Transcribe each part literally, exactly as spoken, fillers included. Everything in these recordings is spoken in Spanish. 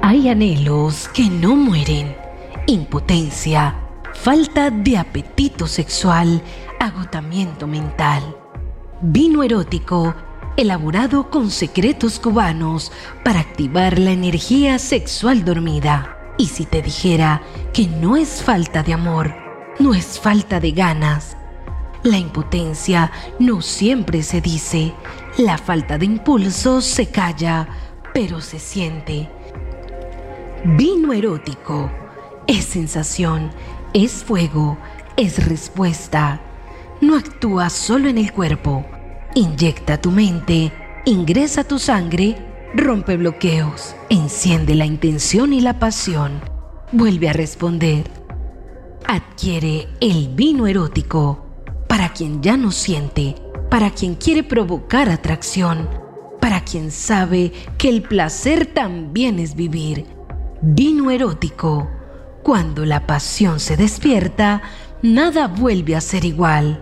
Hay anhelos que no mueren, impotencia, falta de apetito sexual, agotamiento mental. Vino erótico, elaborado con secretos cubanos para activar la energía sexual dormida. Y si te dijera que no es falta de amor, no es falta de ganas. La impotencia no siempre se dice, la falta de impulso se calla, pero se siente. Vino erótico es sensación, es fuego, es respuesta. No actúa solo en el cuerpo. Inyecta tu mente, ingresa tu sangre, rompe bloqueos, enciende la intención y la pasión. Vuelve a responder. Adquiere el vino erótico para quien ya no siente, para quien quiere provocar atracción, para quien sabe que el placer también es vivir. Vino erótico. Cuando la pasión se despierta, nada vuelve a ser igual.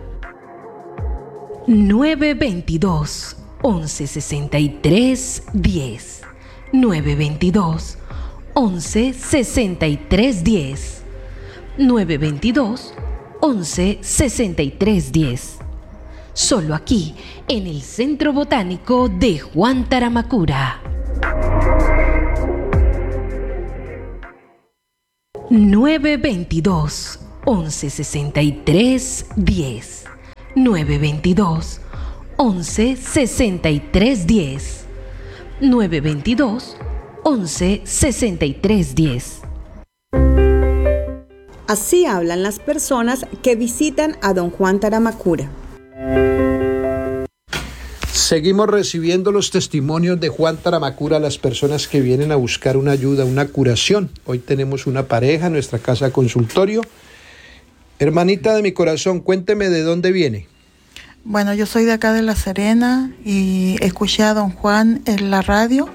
nueve veintidós, once sesenta y tres, diez. nueve veintidós, once sesenta y tres, diez. nueve veintidós, once sesenta y tres, diez. Solo aquí, en el Centro Botánico de Juan Taramacura. nueve veintidós, once sesenta y tres, diez. nueve veintidós, once sesenta y tres, diez. nueve veintidós, once sesenta y tres, diez. Así hablan las personas que visitan a don Juan Taramacura. Seguimos recibiendo los testimonios de Juan Taramacura, las personas que vienen a buscar una ayuda, una curación. Hoy tenemos una pareja en nuestra casa consultorio. Hermanita de mi corazón, cuénteme de dónde viene. Bueno, yo soy de acá de La Serena y escuché a don Juan en la radio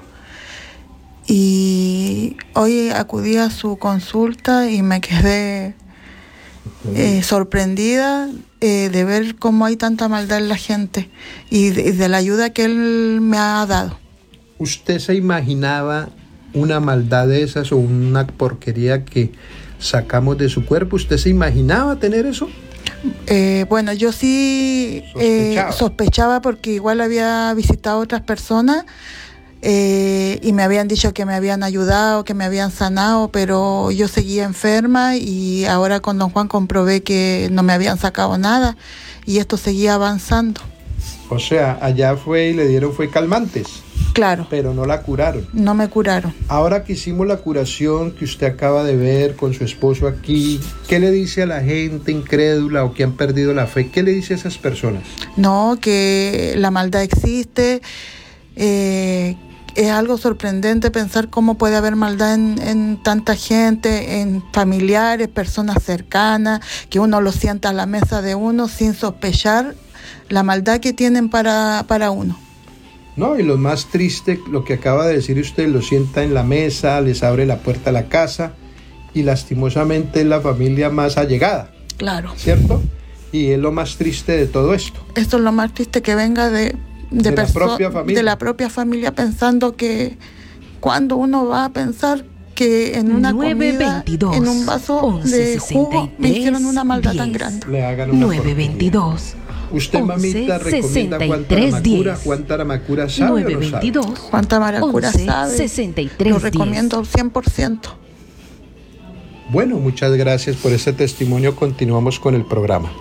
y hoy acudí a su consulta y me quedé eh, sorprendida eh, de ver cómo hay tanta maldad en la gente y de, de la ayuda que él me ha dado. ¿Usted se imaginaba una maldad de esas o una porquería que sacamos de su cuerpo? ¿Usted se imaginaba tener eso? Eh, bueno, yo sí sospechaba. Eh, sospechaba porque igual había visitado a otras personas eh, y me habían dicho que me habían ayudado, que me habían sanado, pero yo seguía enferma y ahora con don Juan comprobé que no me habían sacado nada y esto seguía avanzando. O sea, allá fue y le dieron fue calmantes. Claro. Pero no la curaron. No me curaron. Ahora que hicimos la curación que usted acaba de ver con su esposo aquí, ¿qué le dice a la gente incrédula o que han perdido la fe? ¿Qué le dice a esas personas? No, que la maldad existe. Eh, es algo sorprendente pensar cómo puede haber maldad en, en tanta gente, en familiares, personas cercanas, que uno lo sienta a la mesa de uno sin sospechar la maldad que tienen para, para uno. No, y lo más triste, lo que acaba de decir usted, lo sienta en la mesa, les abre la puerta a la casa y lastimosamente es la familia más allegada. Claro. ¿Cierto? Y es lo más triste de todo esto. Esto es lo más triste, que venga de, de, de, la, propia familia. de la propia familia, pensando que cuando uno va a pensar que en una nueve veintidós, comida, en un vaso de jugo, me hicieron una maldad diez, tan grande. Le hagan una nueve veintidós. Usted, mamita, recomienda Juan Taramacura. Juan Taramacura sabe o no sabe. Juan Taramacura sabe. sesenta y tres, lo recomiendo al cien por ciento. Bueno, muchas gracias por ese testimonio. Continuamos con el programa.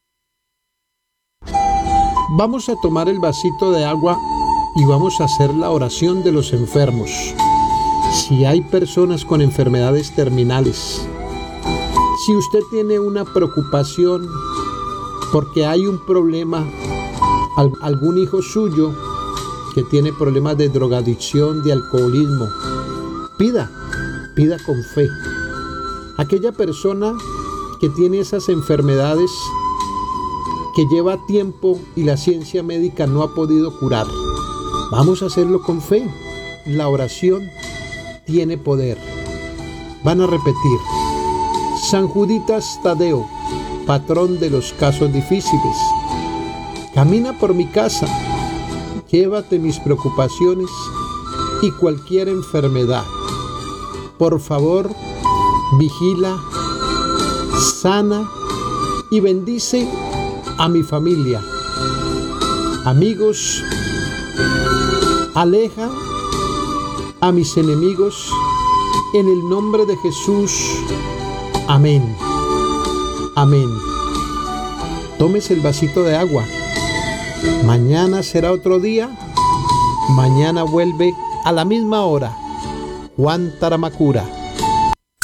Vamos a tomar el vasito de agua y vamos a hacer la oración de los enfermos. Si hay personas con enfermedades terminales, si usted tiene una preocupación porque hay un problema, algún hijo suyo que tiene problemas de drogadicción, de alcoholismo, pida, pida con fe. Aquella persona que tiene esas enfermedades que lleva tiempo y la ciencia médica no ha podido curar, vamos a hacerlo con fe. La oración tiene poder. Van a repetir: San Juditas Tadeo, patrón de los casos difíciles, camina por mi casa, llévate mis preocupaciones y cualquier enfermedad. por favor, vigila, sana y bendice a mi familia. Amigos, aleja a mis enemigos en el nombre de Jesús. Amén. Amén. Tómese el vasito de agua. Mañana será otro día. Mañana vuelve a la misma hora. Juan Taramacura.